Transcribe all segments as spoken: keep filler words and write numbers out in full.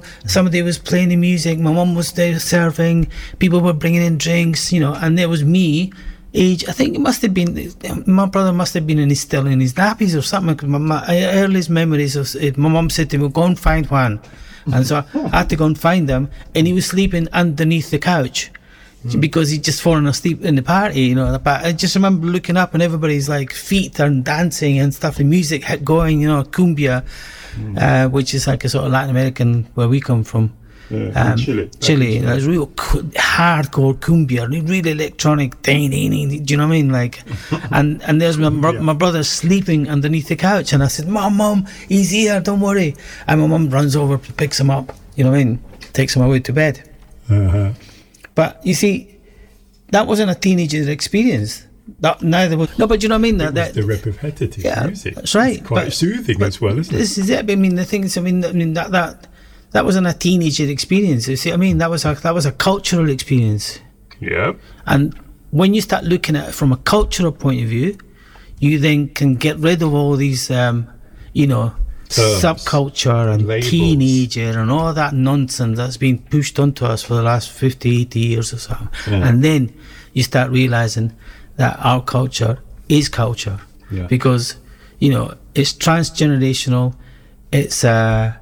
somebody was playing the music, my mum was there serving, people were bringing in drinks, you know, and there was me, age, I think it must have been, my brother must have been in his, still in his nappies or something, because my, my earliest memories of it, my mum said to me, go and find Juan. And so I had to go and find him, and he was sleeping underneath the couch. Mm. Because he'd just fallen asleep in the party, you know. But I just remember looking up and everybody's like feet and dancing and stuff, the music had going, you know, cumbia, mm. uh, which is like a sort of Latin American, where we come from. Yeah, um, Chile. Chile, that's real cu- hardcore cumbia, really electronic, ding, ding, ding, do you know what I mean? Like, and and there's my, bro- my brother sleeping underneath the couch, and I said, Mom, Mom, he's here, don't worry. And my mum runs over, picks him up, you know what I mean? Takes him away to bed. Uh-huh. But you see, that wasn't a teenager experience. That neither was no, but you know what I mean. That, It was that the repetitive yeah, music. that's right. It's quite but, soothing but as well, isn't this it? This is it. I mean, the thing is, I mean, I mean that that that wasn't a teenager experience. You see, I mean, that was a that was a cultural experience. Yeah. And when you start looking at it from a cultural point of view, you then can get rid of all these, um, you know. Terms, subculture and labels. Teenager and all that nonsense that's been pushed onto us for the last fifty, eighty years or so. Yeah. And then you start realizing that our culture is culture. Yeah. Because, you know, it's transgenerational, it's uh,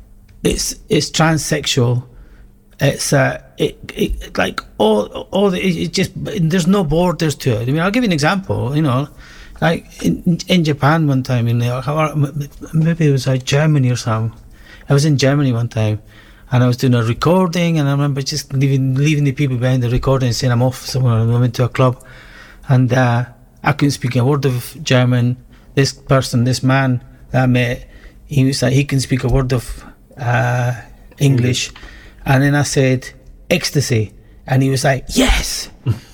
it's it's transsexual, it's uh, it, it like all all the, it, it just there's no borders to it. I mean, I'll give you an example. You know, like in, in Japan one time, in the, maybe it was like Germany or something. I was in Germany one time, and I was doing a recording, and I remember just leaving leaving the people behind the recording and saying I'm off somewhere, and I went to a club, and uh, I couldn't speak a word of German. This person, this man that I met, he was like, he can speak a word of uh, English, and then I said ecstasy, and he was like, yes,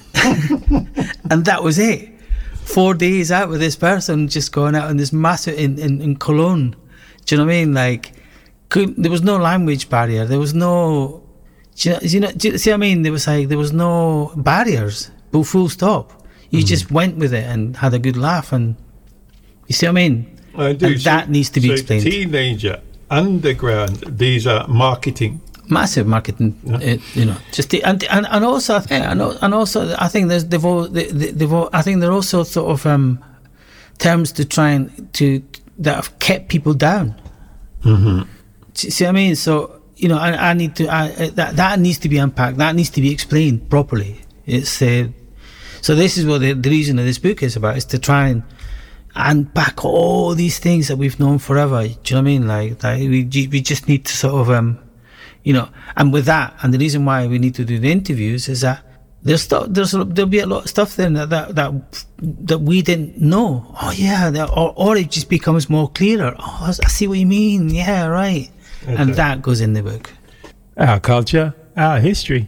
and that was it. Four days out with this person, just going out in this massive in, in, in Cologne. Do you know what I mean? Like, could, there was no language barrier. There was no. Do you know? Do you know do you see what I mean? There was like there was no barriers. But full stop. You mm-hmm. just went with it and had a good laugh, and you see what I mean? I do. And so, that needs to be so explained. Teenager, underground. These are marketing. Massive marketing, yeah. uh, you know. Just the, and and and also, yeah, and, and also, I think there's they've all, they, they've all, I think there are also sort of um, terms to try and to that have kept people down. Mm-hmm. See what I mean? So you know, I, I need to I, that that needs to be unpacked. That needs to be explained properly. It's uh, so this is what the, the reason of this book is about, is to try and unpack all these things that we've known forever. Do you know what I mean? Like, like we we just need to sort of um. You know, and with that, and the reason why we need to do the interviews is that there's stuff, there's there'll be a lot of stuff there that that that, that we didn't know. Oh yeah, that, or or it just becomes more clearer. Oh, I see what you mean. Yeah, right. Okay. And that goes in the book. Our culture, our history.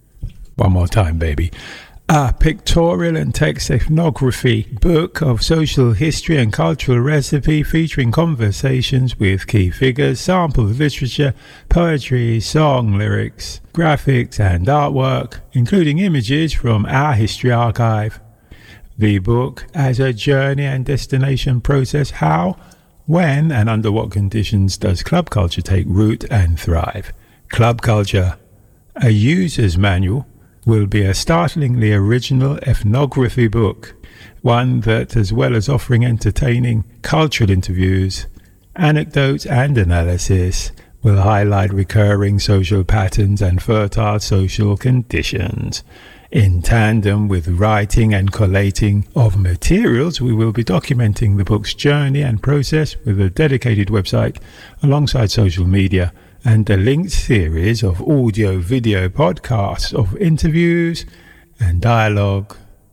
One more time, baby. A pictorial and text ethnography book of social history and cultural recipe, featuring conversations with key figures, samples, literature, poetry, song lyrics, graphics and artwork, including images from our history archive. The book as a journey and destination process. How, when and under what conditions does club culture take root and thrive? Club Culture, a user's manual, will be a startlingly original ethnography book, one that, as well as offering entertaining cultural interviews, anecdotes and analysis, will highlight recurring social patterns and fertile social conditions. In tandem with writing and collating of materials, we will be documenting the book's journey and process with a dedicated website alongside social media and a linked series of audio-video podcasts of interviews and dialogue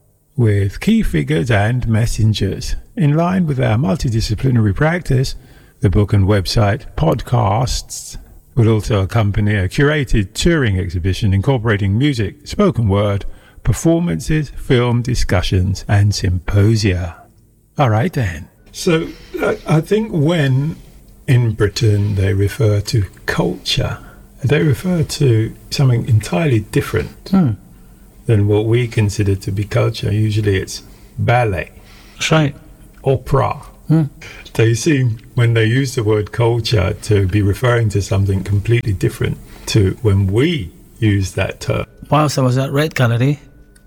with key figures and messengers. In line with our multidisciplinary practice, the book and website podcasts will also accompany a curated touring exhibition incorporating music, spoken word, performances, film discussions and symposia. All right then. So uh, I think when in Britain they refer to culture, they refer to something entirely different hmm. than what we consider to be culture. Usually it's ballet. That's right. Opera. Mm. They seem, when they use the word culture, to be referring to something completely different to when we use that term. Whilst I was at Red Gallery,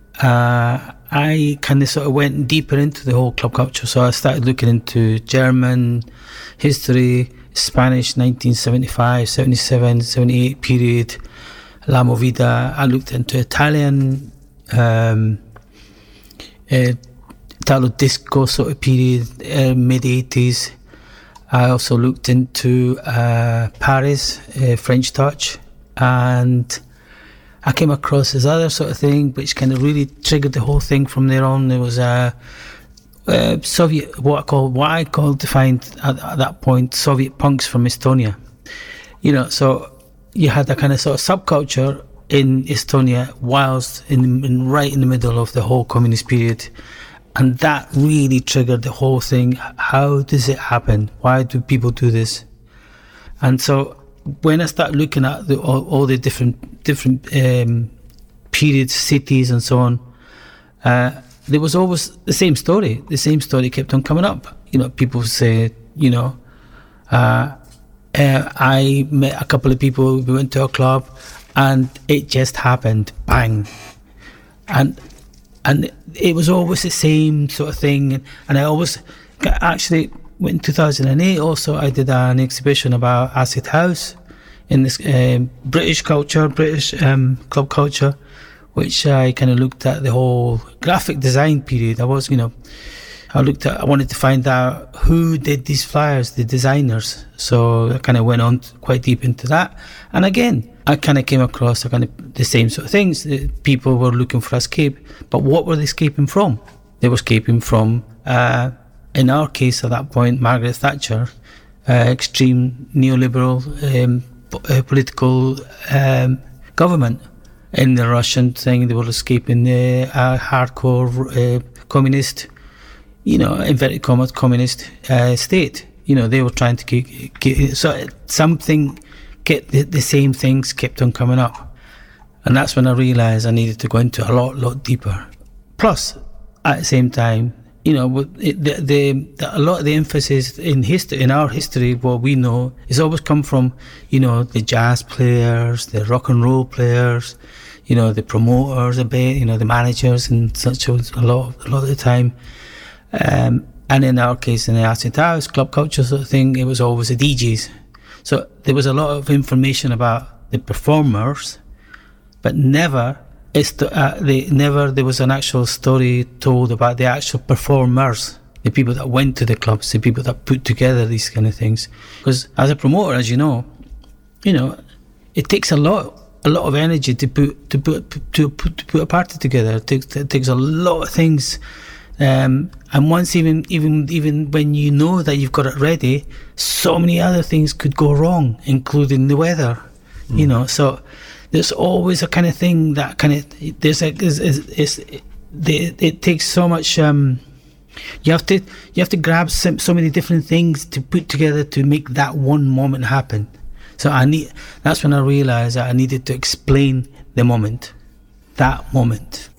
uh, I kind of sort of went deeper into the whole club culture. So I started looking into German history, Spanish nineteen seventy-five, seventy-seven, seventy-eight period, La Movida. I looked into Italian, um, uh, Italo disco sort of period, uh, mid eighties. I also looked into uh, Paris, uh, French Touch, and I came across this other sort of thing which kind of really triggered the whole thing from there on. There was a, a Soviet, what I call, what I call defined at, at that point, Soviet punks from Estonia. You know, so you had a kind of sort of subculture in Estonia whilst in, in right in the middle of the whole communist period. And that really triggered the whole thing. How does it happen? Why do people do this? And so when I start looking at the, all, all the different different um, periods, cities, and so on, uh, there was always the same story. The same story kept on coming up. You know, people say, you know, uh, uh, I met a couple of people. We went to a club, and it just happened, bang, and and it was always the same sort of thing. And I always actually. In two thousand eight also I did an exhibition about acid house in this um, British culture, British um, club culture, which I kind of looked at the whole graphic design period. I was, you know, I looked at, I wanted to find out who did these flyers, the designers. So I kind of went on quite deep into that. And again, I kind of came across a kind of the same sort of things. The people were looking for escape, but what were they escaping from? They were escaping from uh, in our case at that point, Margaret Thatcher, uh, extreme neoliberal um, po- uh, political um, government. In the Russian thing, they were escaping the uh, hardcore uh, communist, you know, inverted commas, communist uh, state. You know, they were trying to keep, keep so something, get the, the same things kept on coming up. And that's when I realised I needed to go into a lot, lot deeper. Plus, at the same time, you know, the, the, the a lot of the emphasis in history, in our history, what we know, has always come from, you know, the jazz players, the rock and roll players, you know, the promoters a bit, you know, the managers and such a lot, a lot of the time. Um, and in our case, in the acid house, club culture sort of thing, it was always the D Js. So there was a lot of information about the performers, but never. It's the, uh, the, never there was an actual story told about the actual performers, the people that went to the clubs, the people that put together these kind of things. Because as a promoter, as you know, you know, it takes a lot, a lot of energy to put to put to put, to put a party together. It takes, it takes a lot of things, um, and once even even even when you know that you've got it ready, so many other things could go wrong, including the weather. Mm. You know, so. There's always a kind of thing that kind of there's a is is it, it takes so much. Um, you have to you have to grab some, so many different things to put together to make that one moment happen. So I need. That's when I realized that I needed to explain the moment, that moment.